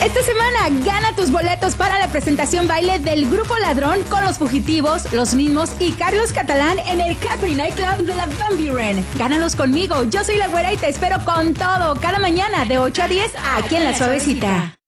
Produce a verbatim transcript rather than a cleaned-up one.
Esta semana gana tus boletos para la presentación baile del Grupo Ladrón con Los Fugitivos, Los Mismos y Carlos Catalán en el Capri Night Club de la Van Buren. Gánalos conmigo, yo soy la Güera y te espero con todo cada mañana de ocho a diez aquí en La Suavecita.